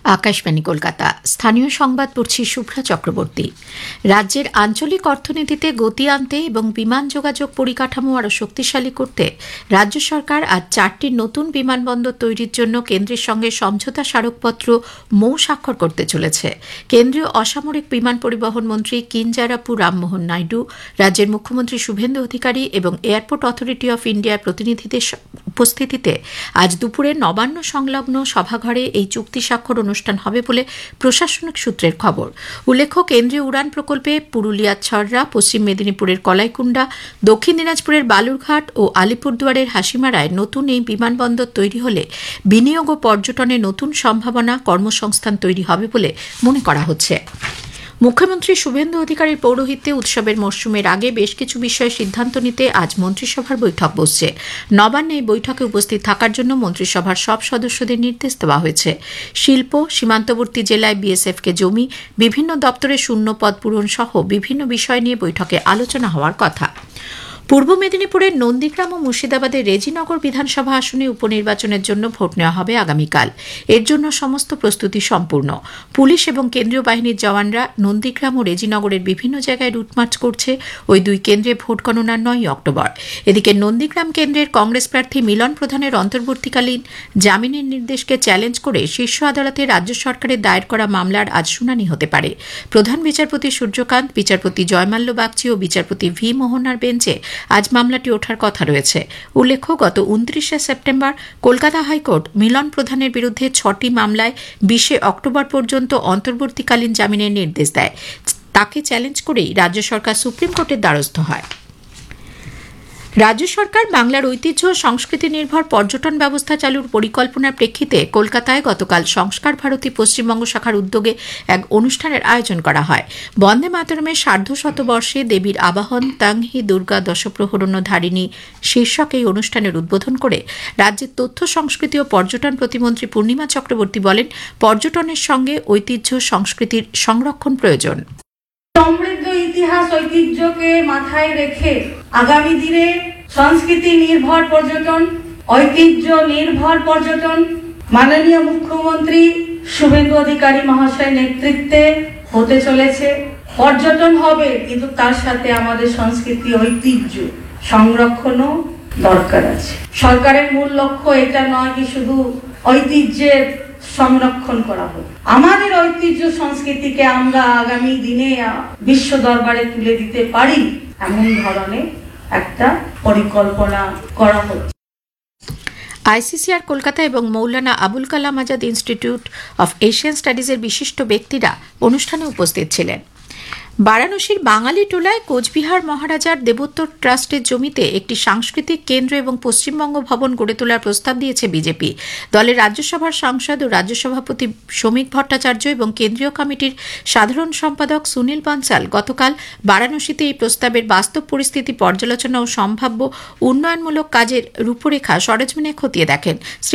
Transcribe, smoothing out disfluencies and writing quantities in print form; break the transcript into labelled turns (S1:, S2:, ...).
S1: আকাশবাণী কলকাতা। স্থানীয় সংবাদ পড়ছি শুভ্রা চক্রবর্তী। রাজ্যের আঞ্চলিক অর্থনীতিতে গতি আনতে এবং বিমান যোগাযোগ পরিকাঠামো আরও শক্তিশালী করতে রাজ্য সরকার আজ 4টি নতুন বিমানবন্দর তৈরির জন্য কেন্দ্রের সঙ্গে সমঝোতা স্মারকপত্র স্বাক্ষর করতে চলেছে। কেন্দ্রীয় অসামরিক বিমান পরিবহন মন্ত্রী কিঞ্জারাপু রামমোহন নাইডু, রাজ্যের মুখ্যমন্ত্রী শুভেন্দু অধিকারী এবং এয়ারপোর্ট অথরিটি অফ ইন্ডিয়ার প্রতিনিধিদের উপস্থিতিতে আজ দুপুরে নবান্ন সংলগ্ন সভাঘরে এই চুক্তি স্বাক্ষর অনুষ্ঠান হবে বলে প্রশাসনিক সূত্রের খবর। উল্লেখ্য, কেন্দ্রীয় উড়ান প্রকল্পে পুরুলিয়ার ছররা, পশ্চিম মেদিনীপুরের কলাইকুণ্ডা, দক্ষিণ দিনাজপুরের বালুরঘাট ও আলিপুরদুয়ারের হাসিমারায় নতুন এই বিমানবন্দর তৈরি হলে বিনিয়োগ ও পর্যটনে নতুন সম্ভাবনা, কর্মসংস্থান তৈরি হবে বলে মনে করা হচ্ছে। মুখ্যমন্ত্রী শুভেন্দু অধিকারীর পৌরোহিত্যে উৎসবের মরশুমের আগে বেশ কিছু বিষয়ে সিদ্ধান্ত নিতে আজ মন্ত্রিসভার বৈঠক বসছে। নবান্নে এই বৈঠকে উপস্থিত থাকার জন্য মন্ত্রিসভার সব সদস্যদের নির্দেশ দেওয়া হয়েছে। শিল্প, সীমান্তবর্তী জেলায় বিএসএফকে জমি, বিভিন্ন দপ্তরে শূন্য পদ পূরণ সহ বিভিন্ন বিষয় নিয়ে বৈঠকে আলোচনা হওয়ার কথা। পূর্ব মেদিনীপুরের নন্দীগ্রাম ও মুর্শিদাবাদের রেজিনগর বিধানসভা আসনে উপনির্বাচনের জন্য ভোট নেওয়া হবে আগামীকাল। এর জন্য সমস্ত প্রস্তুতি সম্পূর্ণ। পুলিশ এবং কেন্দ্রীয় বাহিনীর জওয়ানরা নন্দীগ্রাম ও রেজিনগরের বিভিন্ন জায়গায় রুটমার্চ করছে। ওই দুই কেন্দ্রে ভোট গণনা 9 অক্টোবর। এদিকে নন্দীগ্রাম কেন্দ্রের কংগ্রেস প্রার্থী মিলন প্রধানের অন্তর্বর্তীকালীন জামিনের নির্দেশকে চ্যালেঞ্জ করে শীর্ষ আদালতে রাজ্য সরকারের দায়ের করা মামলার আজ শুনানি হতে পারে। প্রধান বিচারপতি সূর্যকান্ত, বিচারপতি জয়মাল্য বাগচি ও বিচারপতি ভি মোহনার বেঞ্চে আজ মামলাটি ওঠার কথা রয়েছে। উল্লেখ্য, গত 29 সেপ্টেম্বর কলকাতা হাইকোর্ট মিলন প্রধানের বিরুদ্ধে 6টি মামলায় 20 অক্টোবর পর্যন্ত অন্তর্বর্তীকালীন জামিনের নির্দেশ দেয়। তাকে চ্যালেঞ্জ করেই রাজ্য সরকার সুপ্রিম কোর্টের দ্বারস্থ হয়। রাজ্য সরকার বাংলার ঐতিহ্য ও সংস্কৃতি নির্ভর পর্যটন ব্যবস্থা চালুর পরিকল্পনার প্রেক্ষিতে কলকাতায় গতকাল সংস্কার ভারতী পশ্চিমবঙ্গ শাখার উদ্যোগে এক অনুষ্ঠানের আয়োজন করা হয়। বন্দে মাতরমের সার্ধশতবর্ষে দেবীর আবাহন তাংহি দুর্গা দশপ্রহরণধারিণী শীর্ষক এই অনুষ্ঠানের উদ্বোধন করে রাজ্যের তথ্য, সংস্কৃতি ও পর্যটন প্রতিমন্ত্রী পূর্ণিমা চক্রবর্তী বলেন, পর্যটনের সঙ্গে ঐতিহ্য সংস্কৃতির সংরক্ষণ প্রয়োজন।
S2: সমৃদ্ধ ইতিহাস ঐতিহ্যকে মাথায় রেখে আগামী দিনে সংস্কৃতি নির্ভর পর্যটন, ঐতিহ্য নির্ভর পর্যটন মাননীয় মুখ্যমন্ত্রী শুভেন্দু অধিকারী মহাশয়ের নেতৃত্বে হতে চলেছে। পর্যটন হবে, কিন্তু তার সাথে আমাদের সংস্কৃতি ঐতিহ্য সংরক্ষণও দরকার আছে। সরকারের মূল লক্ষ্য এটা নয় কি শুধু ঐতিহ্যের সংরক্ষণ করা হোক, আমাদের ঐতিহ্য সংস্কৃতিকে আমরা আগামী দিনে বিশ্ব দরবারে তুলে দিতে পারি এমন ধরনের একটা পরিকল্পনা করা হচ্ছে।
S1: আইসিসিআর কলকাতা এবং Maulana Abul Kalam Azad institute of Asian স্টাডিজের বিশিষ্ট ব্যক্তিরা অনুষ্ঠানে উপস্থিত ছিলেন। বারাণসীর বাঙালি টোলায় কোচবিহার মহারাজার দেবোত্তর ট্রাস্টের জমিতে একটি সাংস্কৃতিক কেন্দ্র এবং পশ্চিমবঙ্গ ভবন গড়ে তোলার প্রস্তাব দিয়েছে বিজেপি। দলের রাজ্যসভার সাংসদ ও রাজ্য সভাপতি শ্রমিক ভট্টাচার্য এবং কেন্দ্রীয় কমিটির সাধারণ সম্পাদক সুনীল বানসাল গতকাল বারাণসীতে এই প্রস্তাবের বাস্তব পরিস্থিতি পর্যালোচনা ও সম্ভাব্য উন্নয়নমূলক কাজের রূপরেখা সরেজমিনে খতিয়ে দেখেন।